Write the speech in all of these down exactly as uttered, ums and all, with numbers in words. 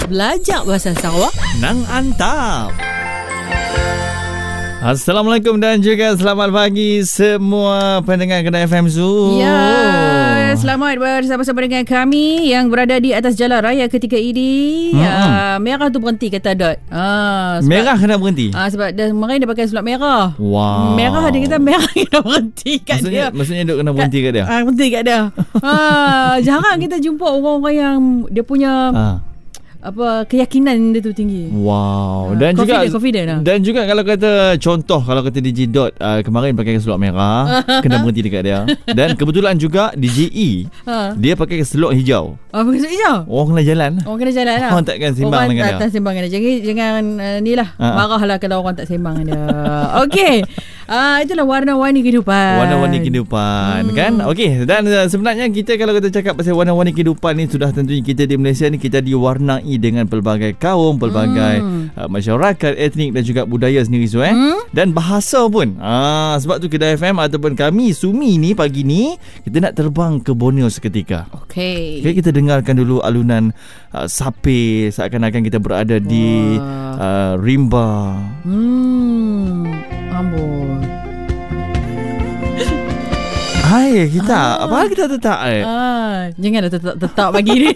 Belajar bahasa Sarawak Nang Antap. Assalamualaikum dan juga selamat pagi semua pendengar Kedah F M Zoo. Ya, selamat bersama-sama dengan kami yang berada di atas jalan raya ketika ini. Hmm. Uh, merah tu berhenti kata Dot. Uh, sebab, merah kena berhenti? Uh, sebab dah, kemarin dia pakai sulap merah. Wow. Merah dia kata merah kena berhenti kat maksudnya, dia. Maksudnya duk kena berhenti kat dia? Ah, uh, berhenti kat dia. uh, jarang kita jumpa orang-orang yang dia punya... Uh. apa keyakinan dia tu tinggi. Wow. Ha, dan confident, juga confident lah. Dan juga kalau kata contoh kalau kata D J Dot uh, kemarin pakai selok merah kena berhenti dekat dia. Dan kebetulan juga D J E ha. dia pakai selok hijau. Oh, pakai selok hijau. Orang kena jalan. Orang kena jalan lah. Orang takkan sembang orang dengan dia. Orang tak sembang dengan dia. Jangan jangan uh, ni lah ha. marahlah kalau orang tak sembang dengan dia. Okey. Ah uh, itulah warna-warni kehidupan. Warna-warni kehidupan hmm. kan? Okey, dan uh, sebenarnya kita kalau kita cakap pasal warna-warni kehidupan ni sudah tentunya kita di Malaysia ni kita diwarnai dengan pelbagai kaum, pelbagai hmm. uh, masyarakat, etnik dan juga budaya sendiri so, eh. Hmm. Dan bahasa pun. Ah sebab tu Kedah F M ataupun kami Sumi ni pagi ni kita nak terbang ke Borneo seketika. Okey. Okay, kita dengarkan dulu alunan uh, Sape seakan-akan kita berada wow. di uh, rimba. Hmm. Ambon. Hai, kita ah. apa kita tetap eh? Ah, janganlah tetap-tetap pagi ni.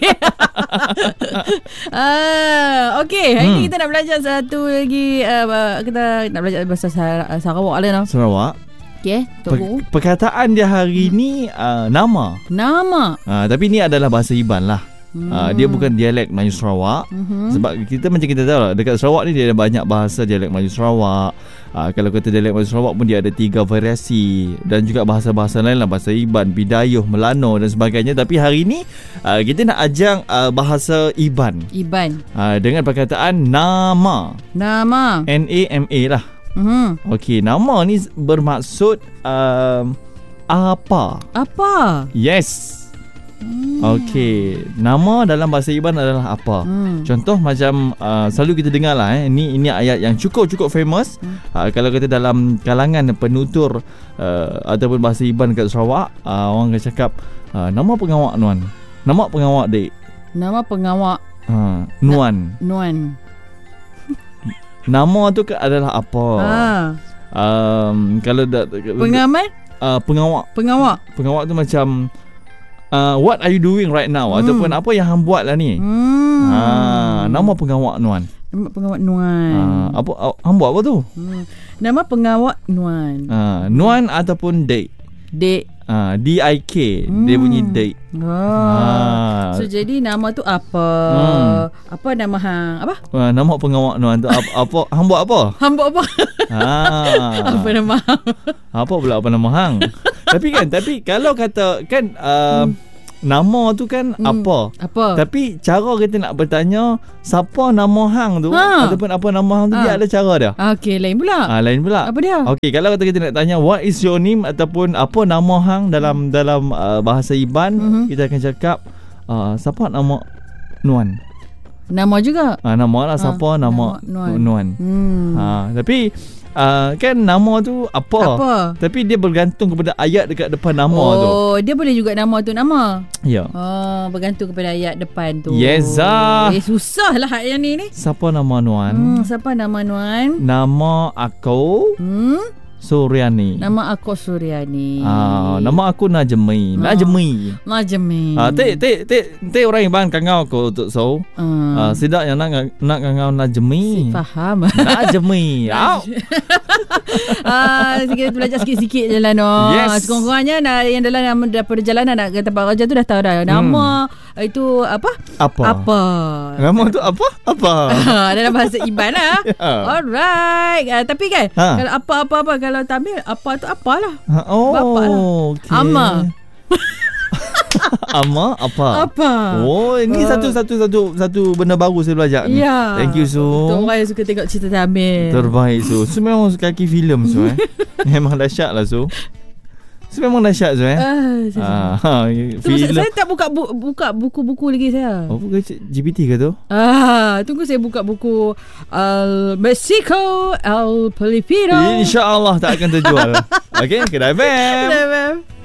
ah, okey, hari hmm. ni kita nak belajar satu lagi uh, kita nak belajar bahasa Sarawak lah no? Sarawak. Okey, tunggu. Per- perkataan dia hari ni uh, nama. Nama. Uh, tapi ni adalah bahasa Iban lah. Hmm. Uh, dia bukan dialek Melayu Sarawak. Hmm. Sebab kita macam kita tahu lah, dekat Sarawak ni dia ada banyak bahasa dialek Melayu Sarawak. Uh, kalau kata dialek Melayu Sarawak pun dia ada tiga variasi. Dan juga bahasa-bahasa lain lah, bahasa Iban, Bidayuh, Melano dan sebagainya. Tapi hari ni uh, kita nak ajang uh, bahasa Iban. Iban uh, Dengan perkataan nama. Nama N A M A lah. Hmm. Okey, nama ni bermaksud uh, apa. Apa. Yes. Hmm. Okey, nama dalam bahasa Iban adalah apa? Hmm. Contoh macam uh, selalu kita dengar lah eh, ini ini ayat yang cukup-cukup famous. Hmm. Uh, kalau kita dalam kalangan penutur uh, ataupun bahasa Iban kat Sarawak, uh, orang akan cakap uh, nama pengawak Nuan. Nama pengawak Dek. Nama pengawak uh, Nuan. Na- Nuan. Nama tu adalah apa? Ha. Um, kalau da, pengamal? Uh, pengawak. Pengawak. Pengawak tu macam Uh, what are you doing right now? Hmm. Ataupun apa yang hang buat lah ni? Hmm. Ha, nama pengawak Nuan. Nama pengawak Nuan. Uh, apa uh, hang buat apa tu? Hmm. Nama pengawak Nuan. Uh, Nuan ataupun Dek. Dek. Uh, D I K. Hmm. Dia bunyi Dek. Oh. Ha. So jadi nama tu apa? Hmm. Apa nama hang? Apa? Uh, nama pengawak Nuan tu apa? apa hang buat apa? Hang buat apa? Ha. Apa nama hang? Apa pula apa nama hang? Tapi kan tapi kalau kata kan uh, hmm. nama tu kan hmm. apa? Apa? Tapi cara kita nak bertanya siapa nama hang tu ha. ataupun apa nama hang tu ha. dia ada cara dia. Okey, lain pula. Ah ha, lain pula. Apa dia? Okey, kalau kata kita nak tanya what is your name ataupun apa nama hang dalam hmm. dalam uh, bahasa Iban, hmm. kita akan cakap uh, siapa nama Nuan. Nama juga. Ah ha, nama lah siapa ha. nama, nama Nuan. Nuan. Hmm. Ha, tapi Uh, kan nama tu apa? Apa? Tapi dia bergantung kepada ayat dekat depan nama oh, tu. Oh, dia boleh juga nama tu nama. Ya. Oh, bergantung kepada ayat depan tu. Yes ah. Eh, susah lah yang ni ni. Siapa nama Nuan? Hmm, siapa nama Nuan? Nama aku hmm? Suryani. Nama aku Suryani. Ah, nama aku Najmi. Oh. Najmi. Najmi. Ah, te te te te orang Iban kangau ko tu so. Hmm. Ah, sidak yang nak nak kangau Najmi. Si faham. Najmi. Au. Ah, kita belajar sikit-sikit je lah no. Yes. Sekurang-kurangnya nak yang dalam perjalanan nak ke tempat kerja tu dah tahu dah. Nama hmm. itu apa? Apa? Apa? Nama tu apa? Apa? Dalam bahasa Iban lah. Yeah. Alright. Uh, tapi kan ha. kalau apa-apa-apa kalau Tamil apa tu apalah. Ha, oh. Bapak lah. Okay. Ama. Ama apa? Apa? Oh, ini uh. satu satu satu satu benda baru saya belajar ni. Yeah. Thank you Su. Untuk orang yang suka tengok cerita Tamil. Terbaik Su. Su memang kaki filem Su eh. Memang dahsyat lah Su. Su memang dahsyat Su eh. Ah, ah tunggu, saya tak buka bu- buka buku-buku lagi saya. Oh, buka G P T ke tu? Ah, tunggu saya buka buku Al Mexico, Al Filipino. InsyaAllah tak akan terjual. Okey, Kedah F M. Kedah F M.